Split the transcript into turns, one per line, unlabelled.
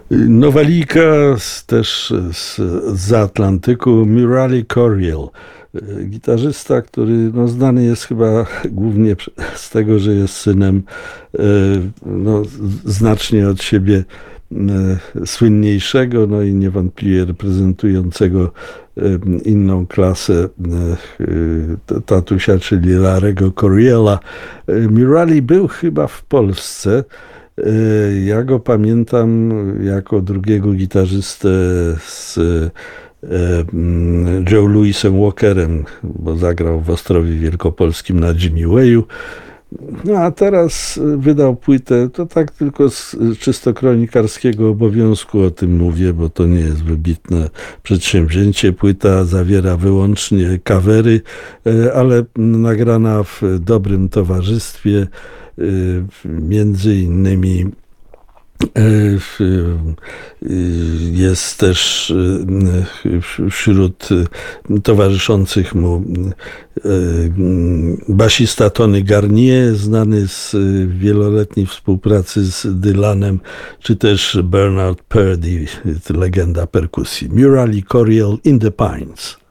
Nowalika też z Atlantyku, Murali Coryell, gitarzysta, który znany jest chyba głównie z tego, że jest synem znacznie od siebie słynniejszego, no i niewątpliwie reprezentującego inną klasę tatusia, czyli Larego Coryella. Murali był chyba w Polsce. Ja go pamiętam jako drugiego gitarzystę z Joe Louisem Walkerem, bo zagrał w Ostrowie Wielkopolskim na Jimmy Wayu. No a teraz wydał płytę, to tak tylko z czysto kronikarskiego obowiązku o tym mówię, bo to nie jest wybitne przedsięwzięcie. Płyta zawiera wyłącznie covery, ale nagrana w dobrym towarzystwie, między innymi jest też wśród towarzyszących mu basista Tony Garnier, znany z wieloletniej współpracy z Dylanem, czy też Bernard Purdie, legenda perkusji. Murali Coryell in the Pines.